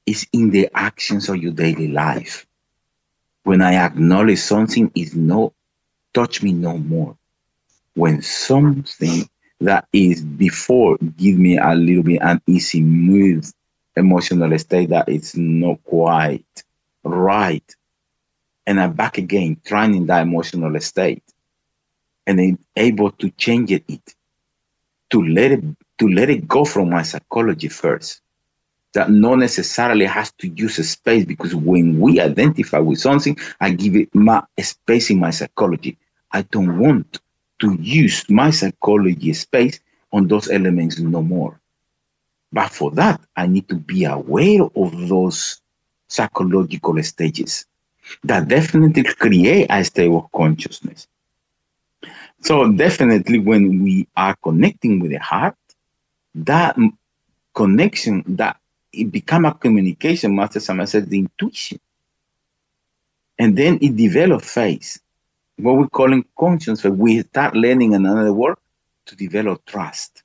is in the actions of your daily life. When I acknowledge something is no touch me no more. When something that is before give me a little bit uneasy mood, emotional state that is not quite right, and I'm back again trying in that emotional state, and then able to change it, to let it go from my psychology first. That not necessarily has to use a space, because when we identify with something, I give it my space in my psychology. I don't want to use my psychology space on those elements no more. But for that, I need to be aware of those psychological stages that definitely create a state of consciousness. So definitely when we are connecting with the heart, that connection, that it become a communication, Master Sama says, the intuition. And then it develops phase, what we call in conscience, where we start learning another word to develop trust.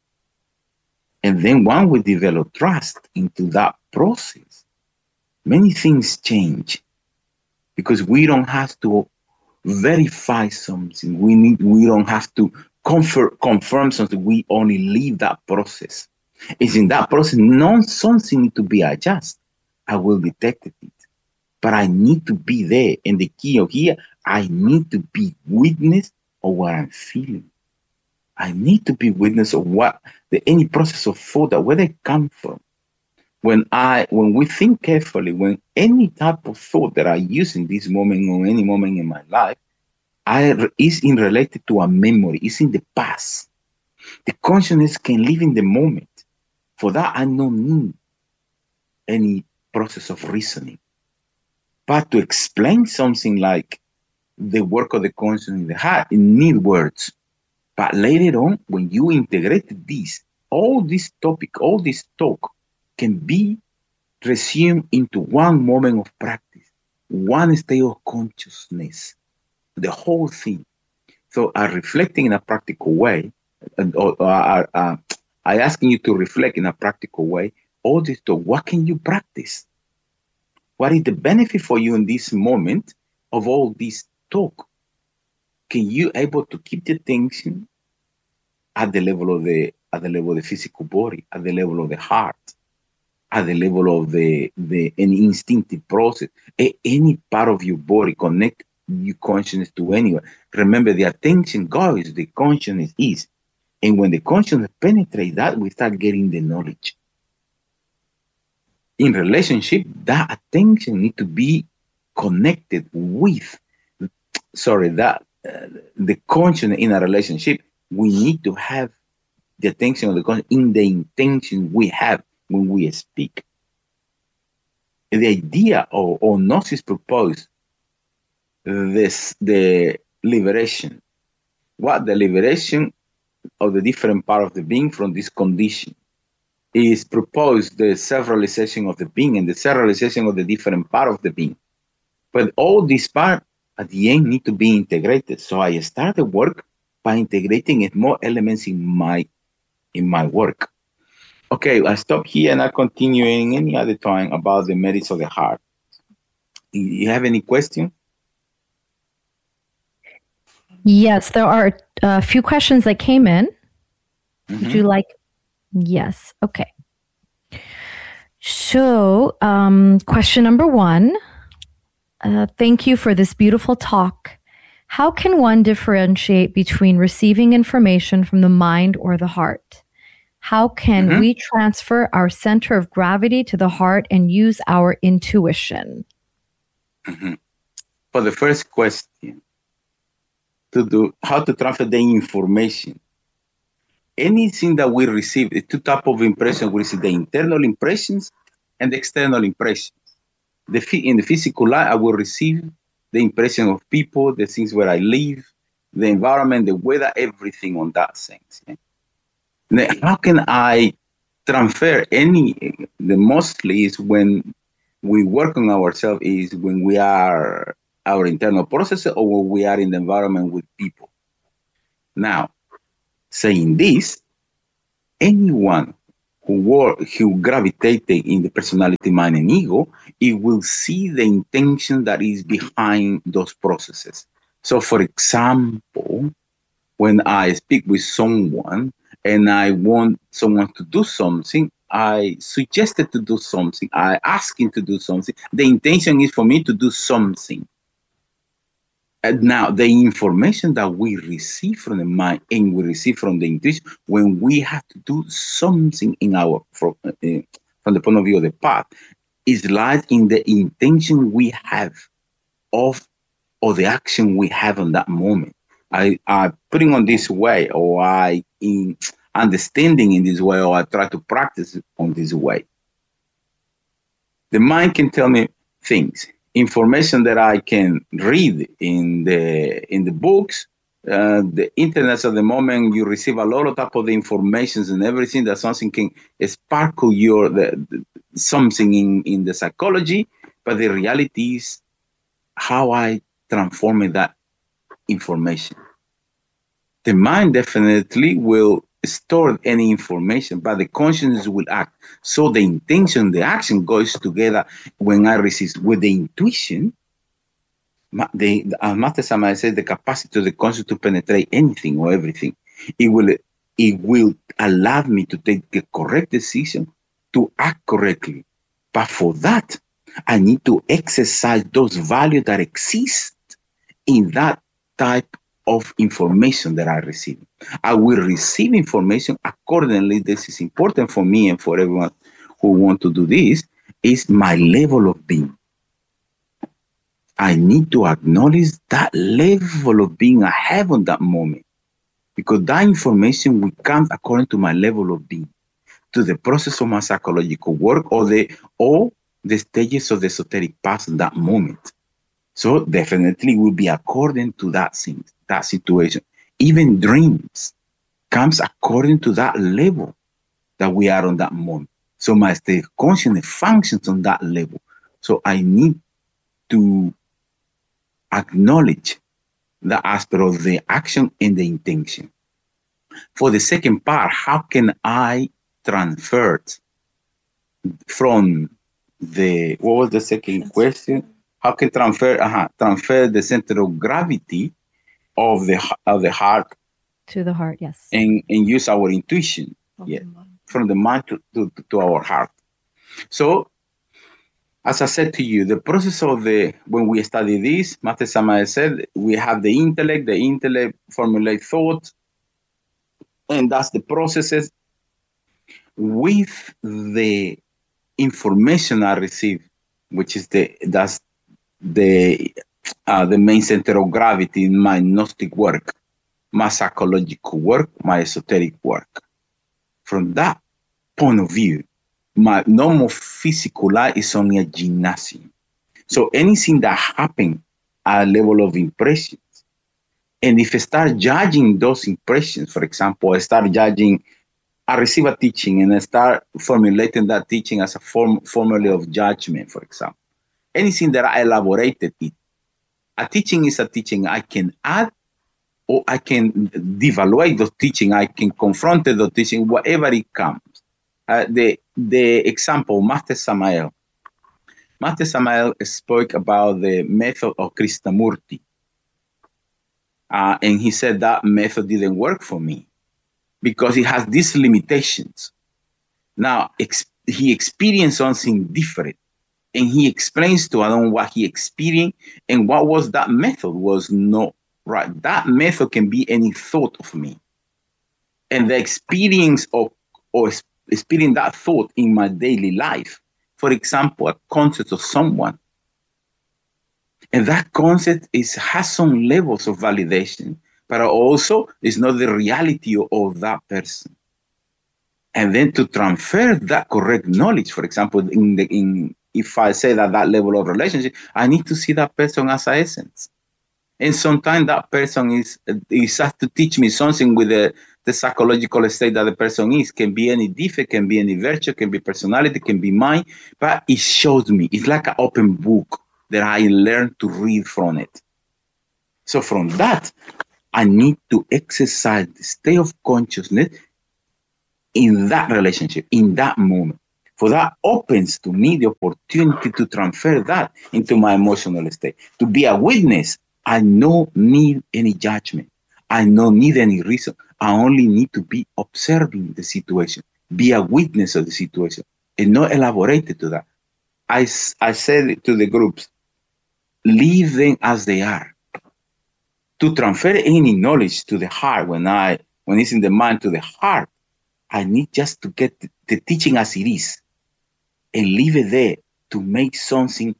And then when we develop trust into that process, many things change, because we don't have to verify something. We don't have to confirm something. We only leave that process. It's in that process, not something need to be adjusted. I will detect it, but I need to be there. And the key of here, I need to be witness of what I'm feeling. I need to be witness of what any process of thought, that where they come from. When we think carefully, when any type of thought that I use in this moment or any moment in my life, is in related to a memory, is in the past. The consciousness can live in the moment. For that, I don't need any process of reasoning. But to explain something like the work of the consciousness in the heart, it needs words. But later on, when you integrate this, all this topic, all this talk can be resumed into one moment of practice, one state of consciousness, the whole thing. So reflecting in a practical way, I asking you to reflect in a practical way, all this talk, what can you practice? What is the benefit for you in this moment of all this talk? Can you able to keep the attention at the level of the physical body, at the level of the heart, at the level of the any instinctive process, any part of your body, connect your consciousness to anywhere. Remember, the attention goes, the consciousness is. And when the consciousness penetrates that, we start getting the knowledge. In relationship, that attention needs to be connected with, the consciousness in a relationship, we need to have the attention of the consciousness in the intention we have when we speak. The idea of Gnosis proposed the liberation. What the liberation of the different part of the being from this condition is proposed, the self-realization of the being and the self-realization of the different part of the being. But all these parts at the end need to be integrated. So I started work by integrating more elements in my work. Okay, I stop here and I'll continue in any other time about the merits of the heart. You have any question? Yes, there are a few questions that came in. Mm-hmm. Would you like? Yes. Okay. So, question number 1. Thank you for this beautiful talk. How can one differentiate between receiving information from the mind or the heart? How can we transfer our center of gravity to the heart and use our intuition? For the first question, how to transfer the information. Anything that we receive, the two types of impressions, we receive the internal impressions and the external impressions. In the physical life, I will receive the impression of people, the things where I live, the environment, the weather, everything on that sense. Yeah? Now, how can I transfer the mostly is when we work on ourselves, is when we are our internal process or when we are in the environment with people. Now, saying this, anyone who gravitated in the personality, mind, and ego, it will see the intention that is behind those processes. So, for example, when I speak with someone and I want someone to do something, I suggested to do something, I ask him to do something. The intention is for me to do something. And now, the information that we receive from the mind and we receive from the intuition, when we have to do something in our from the point of view of the path, is lies in the intention we have of or the action we have on that moment. I putting on this way, or I in understanding in this way, or I try to practice on this way. The mind can tell me things, information that I can read in the books, the internet at the moment. You receive a lot of type of the informations and everything that something can sparkle your something in the psychology, but the reality is how I transform that information. The mind definitely will store any information, but the consciousness will act. So the intention, the action goes together when I resist with the intuition. Master Samael said the capacity of the conscious to penetrate anything or everything. It will allow me to take the correct decision, to act correctly. But for that, I need to exercise those values that exist in that type of information that I receive. I will receive information accordingly. This is important for me and for everyone who want to do this, is my level of being. I need to acknowledge that level of being I have on that moment, because that information will come according to my level of being, to the process of my psychological work or the stages of the esoteric path at that moment. So definitely will be according to that thing, that situation. Even dreams comes according to that level that we are on that moment. So my state of consciousness functions on that level. So I need to acknowledge the aspect of the action and the intention. For the second part, how can I transfer from what was the second question? How can transfer the center of gravity of the heart to the heart, yes, and use our intuition, from the mind to our heart. So, as I said to you, the process of when we study this, Master Samael said, we have the intellect formulate thought, and that's the processes. With the information I receive, which is that's the main center of gravity in my Gnostic work, my psychological work, my esoteric work. From that point of view, my normal physical life is only a gymnasium. So anything that happens at a level of impressions, and if I start judging those impressions, for example, I start judging, I receive a teaching and I start formulating that teaching as a formula of judgment, for example. Anything that I elaborated it. A teaching is a teaching. I can add or I can devaluate the teaching. I can confront the teaching, whatever it comes. The example, Master Samael spoke about the method of Krishnamurti. And he said that method didn't work for me because it has these limitations. Now, he experienced something different. And he explains to Adam what he experienced and what was that method was not right. That method can be any thought of me. And the experience of or experiencing that thought in my daily life. For example, a concept of someone. And that concept has some levels of validation, but also is not the reality of that person. And then to transfer that correct knowledge, for example, if I say that level of relationship, I need to see that person as an essence. And sometimes that person is has to teach me something with the psychological state that the person is. Can be any defect, can be any virtue, can be personality, can be mine, but it shows me. It's like an open book that I learn to read from it. So from that, I need to exercise the state of consciousness in that relationship, in that moment. For that opens to me the opportunity to transfer that into my emotional state. To be a witness, I don't need any judgment. I don't need any reason. I only need to be observing the situation, be a witness of the situation, and not elaborate to that. I said to the groups, leave them as they are. To transfer any knowledge to the heart, when it's in the mind to the heart, I need just to get the teaching as it is and leave it there to make something.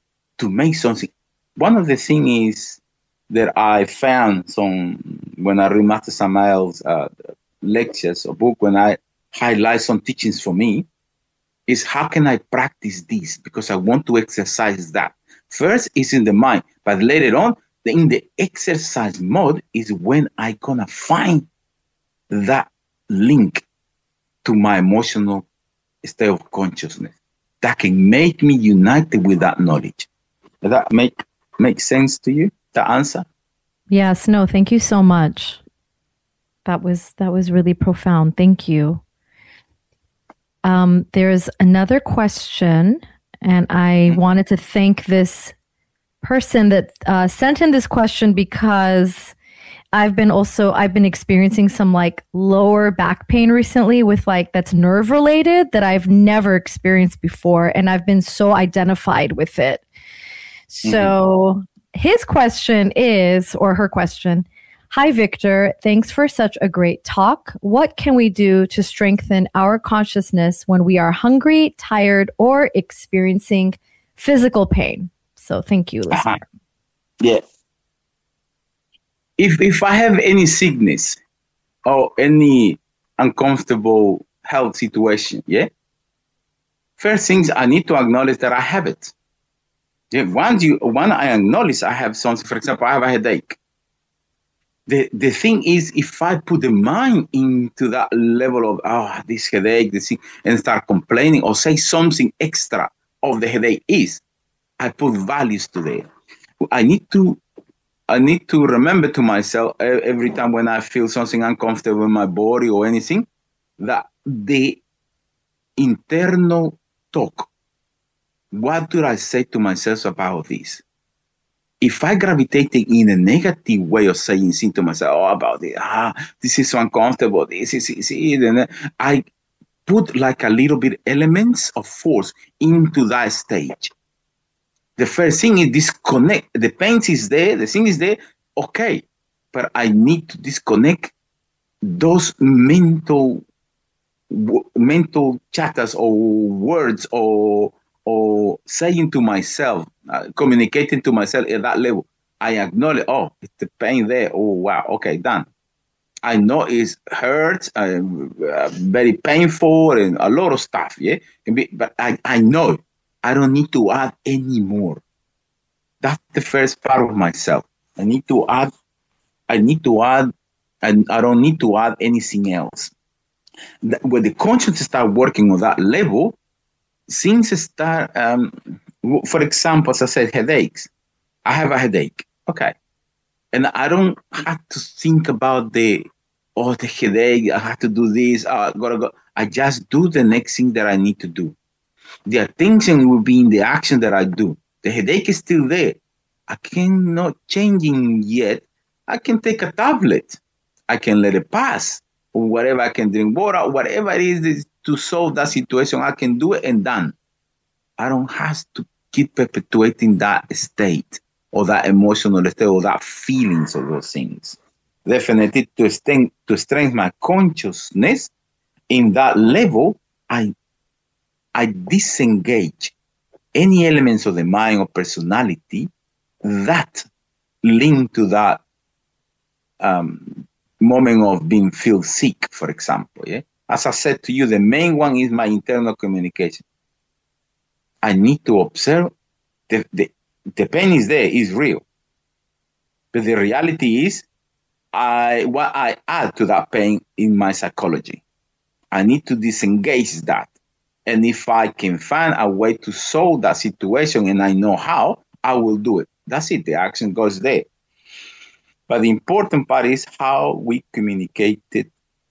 One of the things is that I found when I read Master Samael's lectures or book, when I highlight some teachings for me, is how can I practice this? Because I want to exercise that. First is in the mind, but later on, in the exercise mode is when I gonna find that link to my emotional state of consciousness that can make me united with that knowledge. Does that make sense to you, the answer? Yes, no, thank you so much. That was really profound. Thank you. There's another question, and I wanted to thank this person that sent in this question because I've been experiencing some like lower back pain recently with like that's nerve related that I've never experienced before. And I've been so identified with it. So his question is, or her question, hi, Victor, thanks for such a great talk. What can we do to strengthen our consciousness when we are hungry, tired, or experiencing physical pain? So thank you, listener. Yeah. If I have any sickness or any uncomfortable health situation, first things I need to acknowledge that I have it. When I acknowledge I have something, for example, I have a headache. The thing is, if I put the mind into that level of this headache, this thing, and start complaining or say something extra of the headache I put values to it. I need to remember to myself every time when I feel something uncomfortable in my body or anything, that the internal talk, what do I say to myself about this? If I gravitate in a negative way of saying things to myself, about it, this is so uncomfortable, this is it, and I put like a little bit elements of force into that stage. The first thing is disconnect. The pain is there, the thing is there, okay. But I need to disconnect those mental chatters or words or saying to myself, communicating to myself at that level. I acknowledge, it's the pain there. Oh, wow, okay, done. I know it hurts, very painful and a lot of stuff, but I know I don't need to add any more. That's the first part of myself. I need to add, and I don't need to add anything else. When the consciousness start working on that level, things start, for example, as I said, headaches. I have a headache, okay. And I don't have to think about the headache, I have to do this, I gotta go. I just do the next thing that I need to do. The attention will be in the action that I do. The headache is still there. I cannot changing yet. I can take a tablet. I can let it pass. Or whatever, I can drink water, whatever it is to solve that situation, I can do it and done. I don't have to keep perpetuating that state or that emotional state or that feelings of those things. Definitely to strengthen my consciousness in that level, I disengage any elements of the mind or personality that link to that moment of being feel sick, for example. As I said to you, the main one is my internal communication. I need to observe the pain is there, is real. But the reality is what I add to that pain in my psychology. I need to disengage that. And if I can find a way to solve that situation and I know how, I will do it. That's it. The action goes there. But the important part is how we communicate it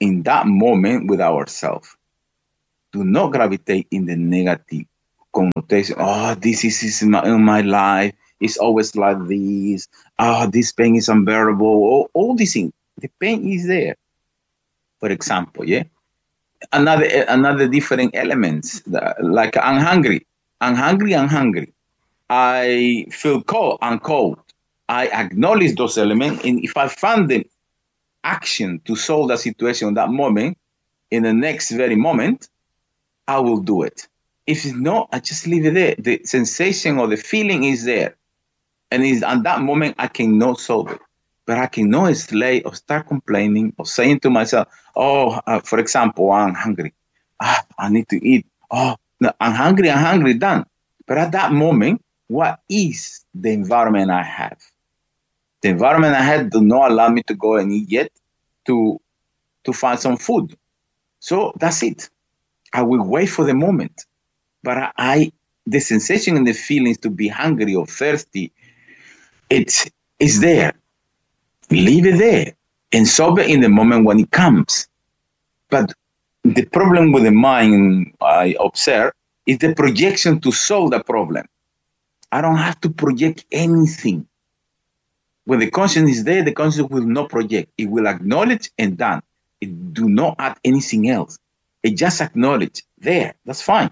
in that moment with ourselves. Do not gravitate in the negative connotation. Oh, this is in my life. It's always like this. Oh, this pain is unbearable. All these things. The pain is there. For example, yeah. Another different elements, like I'm hungry. I'm hungry. I feel cold. I'm cold. I acknowledge those elements, and if I find the action to solve the situation in that moment, in the next very moment, I will do it. If it's not, I just leave it there. The sensation or the feeling is there, and is at that moment I cannot solve it. But I cannot slay or start complaining or saying to myself, "Oh, for example, I'm hungry. I need to eat. Oh, no, I'm hungry. Done." But at that moment, what is the environment I have? The environment I had do not allow me to go and eat yet to find some food. So that's it. I will wait for the moment. But the sensation and the feelings to be hungry or thirsty, it's there. Leave it there and solve it in the moment when it comes. But the problem with the mind, I observe, is the projection to solve the problem. I don't have to project anything. When the conscience is there, the conscience will not project. It will acknowledge and done. It do not add anything else. It just acknowledge. There, that's fine.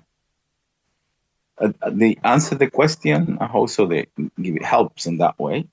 They answer the question. Also, they give it helps in that way.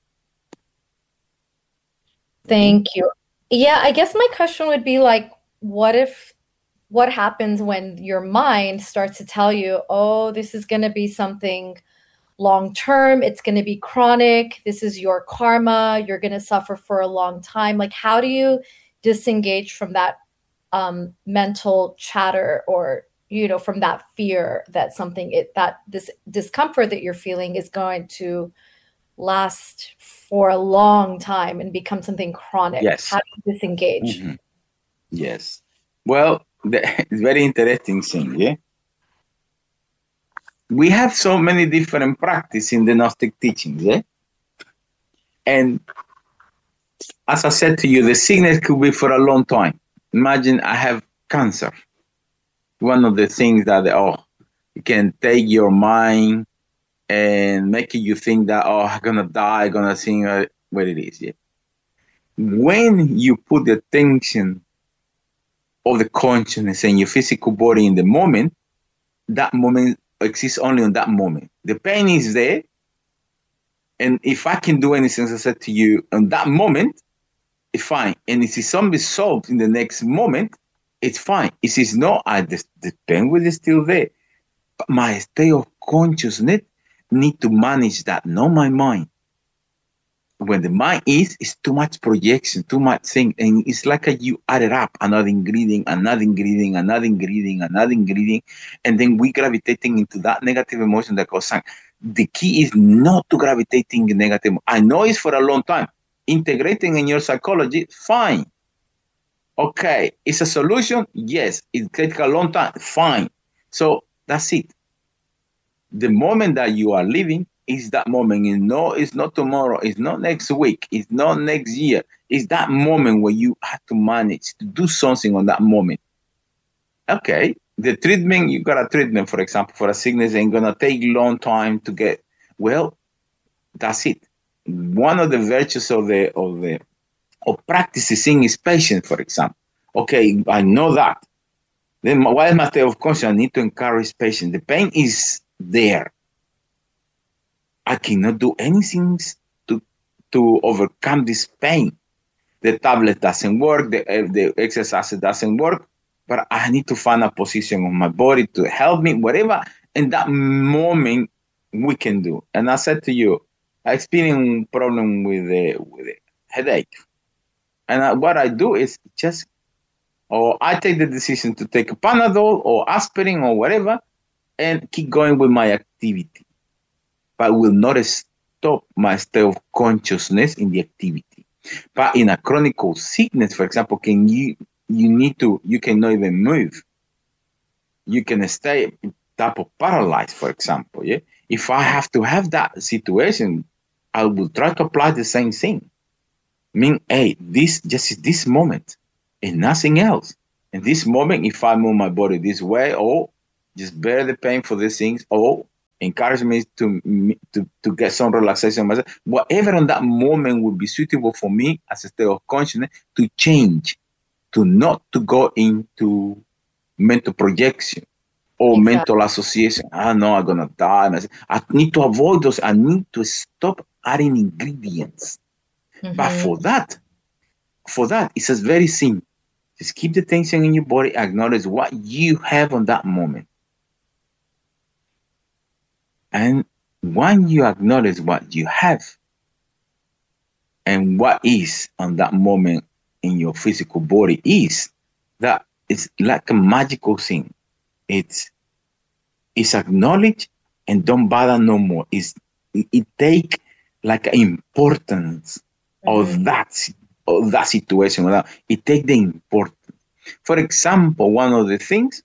Thank you. Yeah, I guess my question would be like, what happens when your mind starts to tell you, oh, this is going to be something long term, it's going to be chronic, this is your karma, you're going to suffer for a long time. Like, how do you disengage from that mental chatter, or from that fear that this discomfort that you're feeling is going to last for a long time and become something chronic? Yes. How do you disengage? Mm-hmm. Yes. Well, it's very interesting thing, yeah? We have so many different practices in the Gnostic teachings, yeah? And as I said to you, the sickness could be for a long time. Imagine I have cancer. One of the things that, you can take your mind and make you think that, I'm going to die, I'm going to think what it is, yeah? When you put the attention of the consciousness and your physical body in the moment, that moment exists only on that moment. The pain is there, and if I can do anything, as I said to you, on that moment, it's fine. And if it's something solved in the next moment, it's fine. If it's not, the pain will be still there. But my state of consciousness need to manage that, not my mind. When the mind it's too much projection, too much thing, and it's like you added up another ingredient, and then we gravitating into that negative emotion that goes on. The key is not to gravitating in negative. I know it's for a long time. Integrating in your psychology, fine. Okay, it's a solution? Yes. It takes a long time, fine. So that's it. The moment that you are living is that moment. It's not tomorrow. It's not next week. It's not next year. It's that moment where you have to manage to do something on that moment. Okay, the treatment, you got a treatment, for example, for a sickness, ain't gonna take a long time to get. Well, that's it. One of the virtues of practicing is patience, for example. Okay, I know that. Then what is my state of consciousness? I need to encourage patience. The pain is there. I cannot do anything to overcome this pain. The tablet doesn't work, the exercise doesn't work, but I need to find a position on my body to help me, whatever in that moment we can do. And I said to you, I experienced a problem with the headache. And what I do is or I take the decision to take a Panadol or aspirin or whatever and keep going with my activity. But will not stop my state of consciousness in the activity. But in a chronic sickness, for example, you cannot even move. You can stay type of paralyzed, for example. Yeah. If I have to have that situation, I will try to apply the same thing. Hey, this moment. and nothing else. In this moment, if I move my body this way, or just bear the pain for these things, or encourage me to get some relaxation myself, whatever on that moment would be suitable for me as a state of consciousness to change, to not to go into mental projection or mental association. I know I'm gonna die. I need to avoid those. I need to stop adding ingredients. But for that, it's just very simple. Just keep the tension in your body, acknowledge what you have on that moment. And when you acknowledge what you have and what is on that moment in your physical body is, that it's like a magical thing. It's acknowledged and don't bother no more. It take like importance of that situation. It take the importance. For example, one of the things,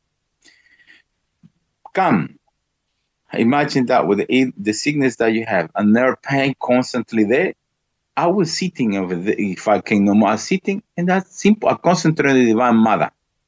imagine that with the sickness that you have, and nerve pain constantly there. I was sitting over there, if I can no more, sitting, and that's simple. I concentrate on the Divine Mother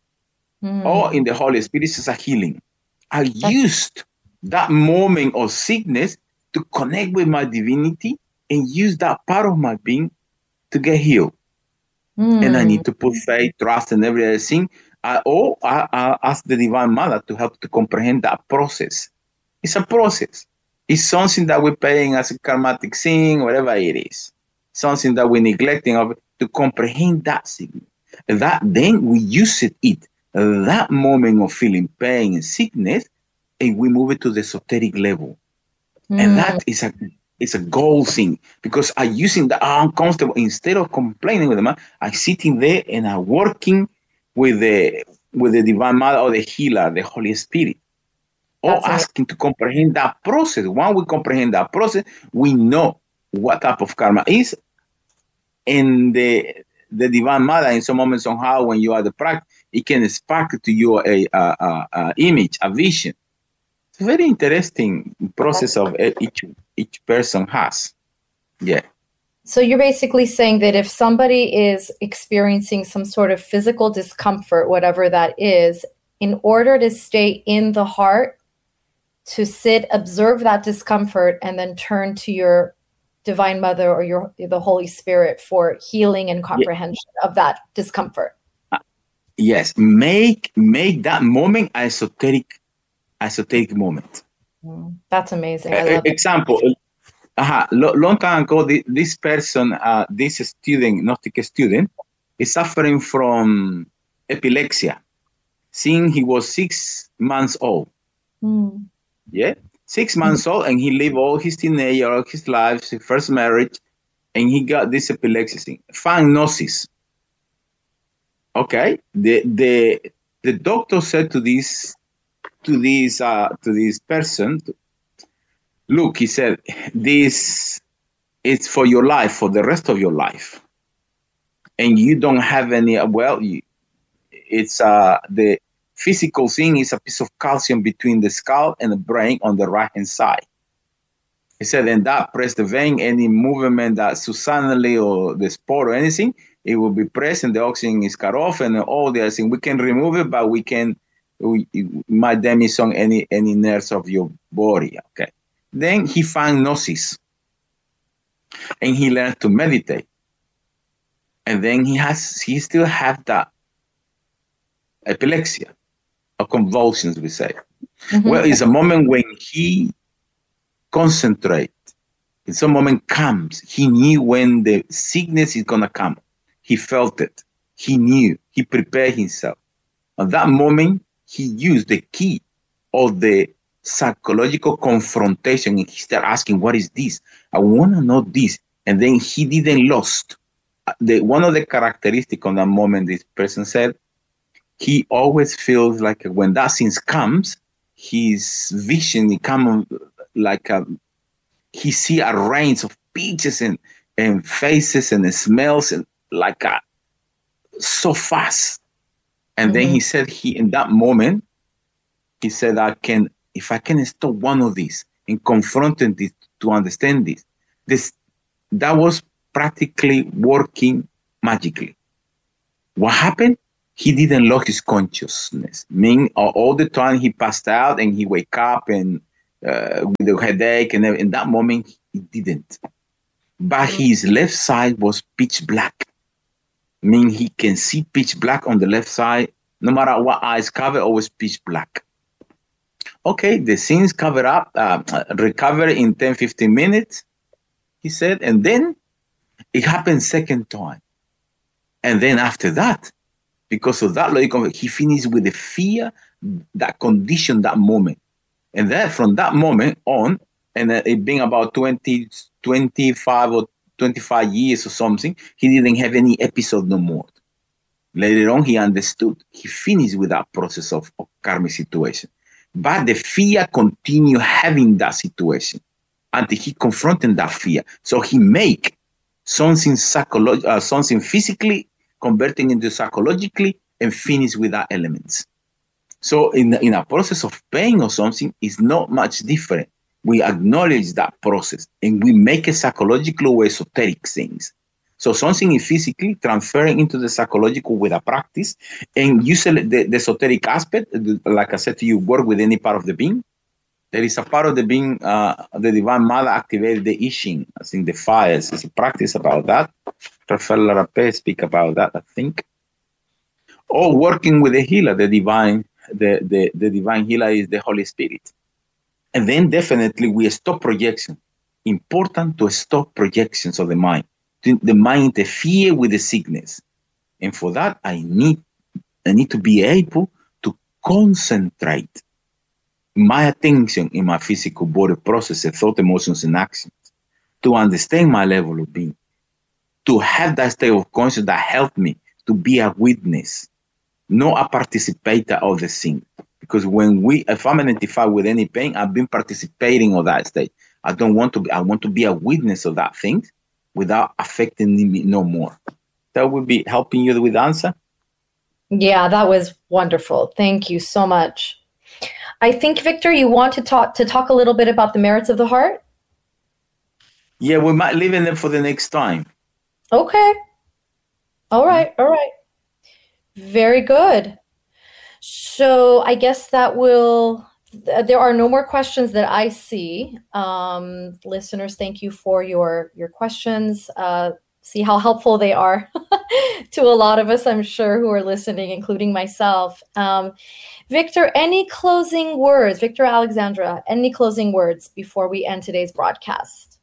or in the Holy Spirit as a healing. I used that moment of sickness to connect with my divinity and use that part of my being to get healed. And I need to put faith, trust, and everything. I ask the Divine Mother to help to comprehend that process. It's a process. It's something that we're paying as a karmatic thing, whatever it is. Something that we're neglecting of to comprehend that sickness. That then we use it. That moment of feeling pain and sickness, and we move it to the esoteric level. And that is a goal thing, because I'm using the uncomfortable instead of complaining with them. I'm sitting there and I'm working with the Divine Mother or the healer, the Holy Spirit, or asking to comprehend that process. When we comprehend that process, we know what type of karma is, and the Divine Mother in some moments somehow when you are the practice, it can spark to you a image, a vision. It's a very interesting process of each person has. Yeah. So you're basically saying that if somebody is experiencing some sort of physical discomfort, whatever that is, in order to stay in the heart, to sit, observe that discomfort, and then turn to your Divine Mother or the Holy Spirit for healing and comprehension of that discomfort. Yes, make that moment an esoteric moment. That's amazing. I love example. Long time ago, this person, this student, Gnostic student, is suffering from epilepsy since he was 6 months old. Yeah, 6 months old, and he lived all his teenager, all his life, his first marriage, and he got this epilepsy thing. Found gnosis. Okay, the doctor said to this person, look, he said, this is for your life, for the rest of your life, and you don't have any. It's the physical thing is a piece of calcium between the skull and the brain on the right hand side. He said, and that press the vein, any movement that suddenly or the sport or anything, it will be pressed and the oxygen is cut off and all the other thing. We can remove it, but we might damage on any nerves of your body. Okay. Then he found gnosis and he learned to meditate. And then he still have that epilepsy or convulsions, we say. Well, it's a moment when he concentrate. In some moment comes. He knew when the sickness is gonna come. He felt it. He knew. He prepared himself. At that moment, he used the key of the psychological confrontation, and he started asking, "What is this? I want to know this." And then he didn't lost. One of the characteristics on that moment, this person said, he always feels like when that thing comes, his vision becomes like he see a range of pictures and faces and smells and like so fast. And then he said in that moment, he said, if I can stop one of these and confronting this to understand this, that was practically working magically. What happened? He didn't lose his consciousness. Meaning all the time he passed out and he wake up and with a headache, and in that moment he didn't. But his left side was pitch black. Meaning he can see pitch black on the left side, no matter what eyes cover, always pitch black. Okay, the scenes cover up, recover in 10, 15 minutes, he said, and then it happened second time. And then after that, because of that logic, he finished with the fear that conditioned that moment. And then from that moment on, and it being about 20, 25 or 25 years or something, he didn't have any episode no more. Later on, he understood. He finished with that process of karmic situation. But the fear continued having that situation until he confronted that fear. So he make something something physically converting into psychologically and finish with that elements. So in a process of pain or something, it's not much different. We acknowledge that process and we make a psychological or esoteric things. So something is physically transferring into the psychological with a practice, and usually the esoteric aspect, like I said to you, work with any part of the being. There is a part of the being, the Divine Mother activated the I Ching, I think the fires. There's a practice about that. Rafael Larapé speak about that, I think. Or working with the healer, the divine healer is the Holy Spirit. And then definitely we stop projection. Important to stop projections of the mind. The mind interfere with the sickness. And for that, I need to be able to concentrate my attention in my physical body processes, thought, emotions, and actions, to understand my level of being, to have that state of consciousness that helped me to be a witness, not a participator of the thing. Because if I'm identified with any pain, I've been participating of that state. I want to be a witness of that thing without affecting me no more. That would be helping you with the answer? Yeah, that was wonderful. Thank you so much. I think, Victor, you want to talk a little bit about the merits of the heart? Yeah, we might leave it for the next time. Okay. All right. Very good. So I guess there are no more questions that I see. Listeners, thank you for your questions. See how helpful they are to a lot of us, I'm sure, who are listening, including myself. Victor, any closing words? Victor Alexandra, any closing words before we end today's broadcast?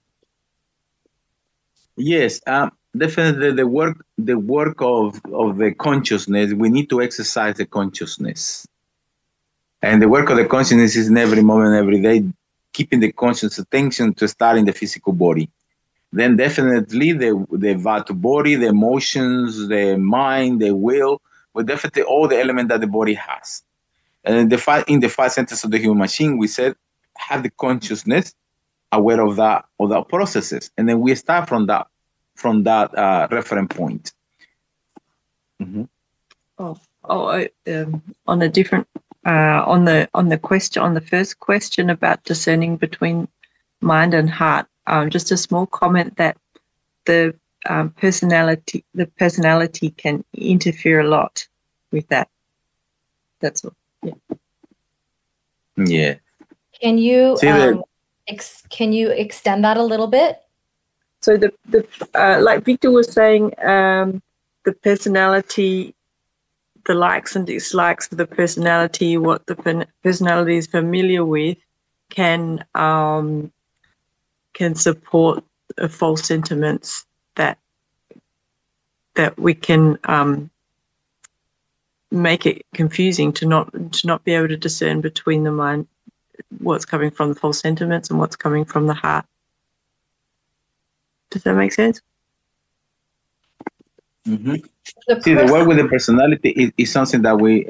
Yes, definitely the work of the consciousness, we need to exercise the consciousness. And the work of the consciousness is in every moment, every day, keeping the conscious attention to start in the physical body. Then definitely the vital body, the emotions, the mind, the will, but definitely all the elements that the body has. And in the five centers of the human machine, we said, have the consciousness aware of that processes. And then we start from that reference point. Mm-hmm. On a different on the first question about discerning between mind and heart, just a small comment that the personality can interfere a lot with that. That's all. Yeah. Can you can you extend that a little bit? So the like Victor was saying, the personality, the likes and dislikes of the personality, what the personality is familiar with, can support false sentiments that we can make it confusing to not be able to discern between the mind, what's coming from the false sentiments and what's coming from the heart. Does that make sense? Mm-hmm. The work with the personality is something that we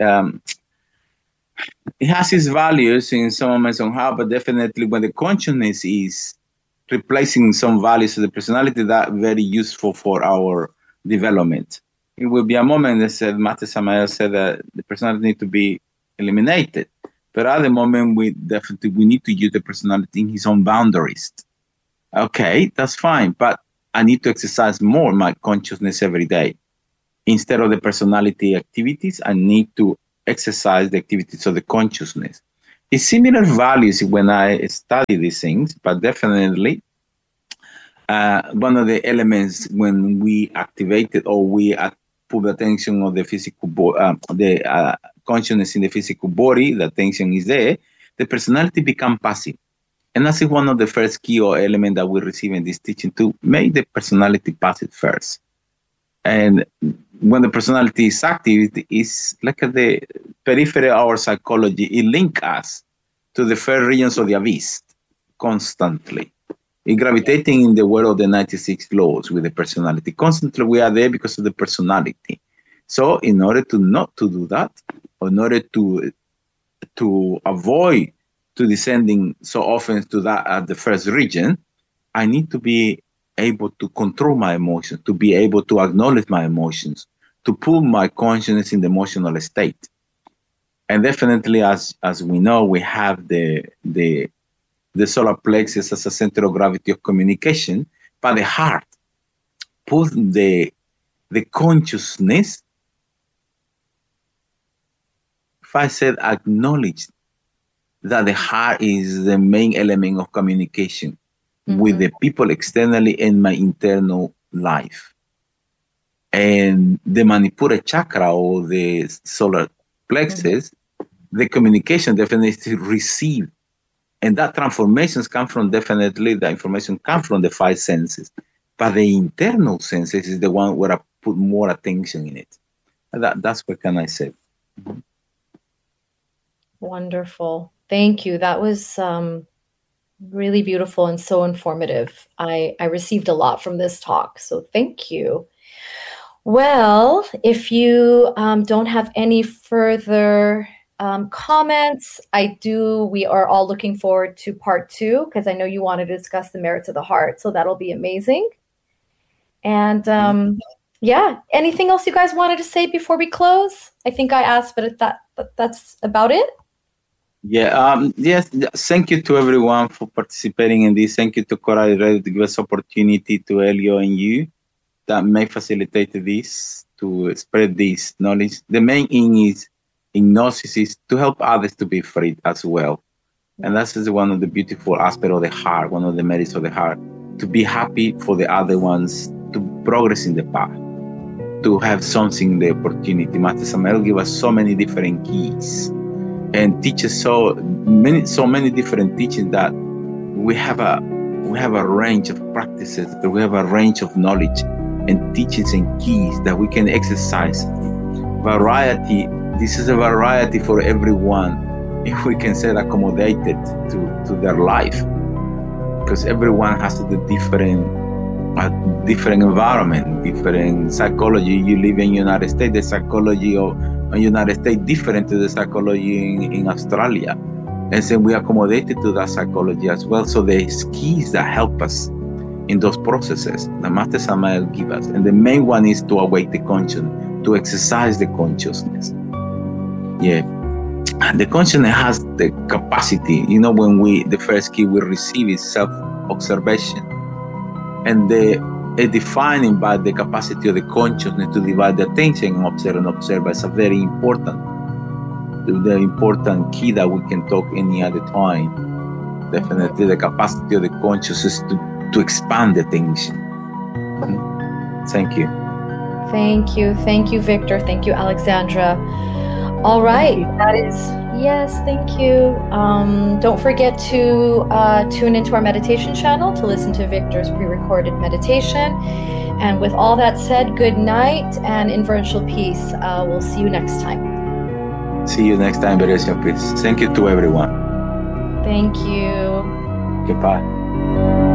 it has its values in some moments on how, but definitely when the consciousness is replacing some values of the personality, that very useful for our development. It will be a moment that said, Master Samael said that the personality need to be eliminated. But at the moment, we need to use the personality in his own boundaries. Okay, that's fine, but I need to exercise more my consciousness every day. instead of the personality activities, I need to exercise the activities of the consciousness. It's similar values when I study these things, but definitely one of the elements when we activate it or we put attention on the physical consciousness in the physical body, the attention is there, the personality becomes passive. And that's one of the first key or element that we receive in this teaching, to make the personality passive first. And when the personality is active, it's like the periphery of our psychology. It links us to the first regions of the abyss constantly. It gravitating in the world of the 96 laws with the personality. Constantly we are there because of the personality. So in order to not to do that, or in order to avoid to descending so often to that at the first region, I need to be able to control my emotions, to be able to acknowledge my emotions, to put my consciousness in the emotional state. And definitely, as we know, we have the solar plexus as a center of gravity of communication, but the heart puts the consciousness. If I said acknowledge that the heart is the main element of communication with the people externally in my internal life. And the Manipura chakra or the solar plexus, the communication definitely is to receive. And that transformations come from definitely, the information comes from the five senses. But the internal senses is the one where I put more attention in it. And that's what can I say. Wonderful. Thank you. That was really beautiful and so informative. I received a lot from this talk, so thank you. Well, if you don't have any further comments, we are all looking forward to part 2, because I know you want to discuss the merits of the heart, so that'll be amazing. And anything else you guys wanted to say before we close? I think I asked, but that's about it. Yes, thank you to everyone for participating in this. Thank you to Coral Red to give us opportunity, to Elio and you that may facilitate this, to spread this knowledge. The main aim is in Gnosis is to help others to be free as well. And that's one of the beautiful aspects of the heart, one of the merits of the heart, to be happy for the other ones, to progress in the path, to have something, the opportunity. Master Samael give us so many different keys and teaches so many different teachings that we have a range of practices, that we have a range of knowledge and teachings and keys that we can exercise. Variety, this is a variety for everyone, if we can say accommodated to their life, because everyone has the different environment, different psychology. You live in United States, the psychology of United States different to the psychology in Australia, and so we accommodated to that psychology as well. So there's keys that help us in those processes that Master Samael give us, and the main one is to awake the consciousness, to exercise the consciousness. And the consciousness has the capacity. When the first key we receive is self-observation, and defining by the capacity of the consciousness to divide the attention and observe is a very important key that we can talk any other time. Definitely the capacity of the consciousness to expand the attention. Thank you. Thank you, Victor. Thank you, Alexandra. All right, yes, thank you. Don't forget to tune into our meditation channel to listen to Victor's pre-recorded meditation. And with all that said, good night and inferential peace. We'll see you next time. See you next time, Beresia, peace. Thank you to everyone. Thank you. Goodbye.